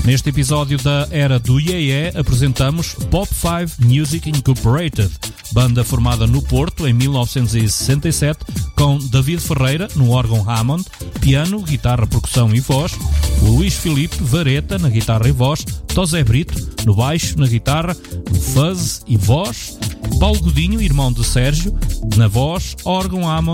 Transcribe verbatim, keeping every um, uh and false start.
Neste episódio da Era do Iê Iê apresentamos Pop five Music Incorporated, banda formada no Porto em mil novecentos e sessenta e sete, com David Ferreira no órgão Hammond, piano, guitarra, percussão e voz, o Luís Filipe Vareta na guitarra e voz, Tosé Brito no baixo, na guitarra, no fuzz e voz, Paulo Godinho, irmão de Sérgio, na voz, órgão Hammond,